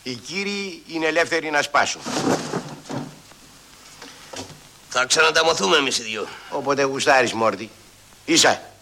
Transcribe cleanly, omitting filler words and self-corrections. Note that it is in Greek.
Οι κύριοι είναι ελεύθεροι να σπάσουν. Θα ξαναταμωθούμε εμείς οι δυο. Όποτε γουστάρεις, Μόρτι. Ίσα.